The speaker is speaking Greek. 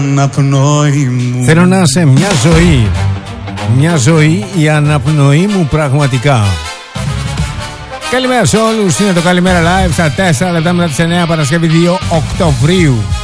Αναπνοή μου. Θέλω να είσαι μια ζωή. Μια ζωή, η αναπνοή μου πραγματικά. Καλημέρα σε όλους. Είναι το Καλημέρα Live στα 4 λεπτά μετά τις 9, Παρασκευή 2 Οκτωβρίου.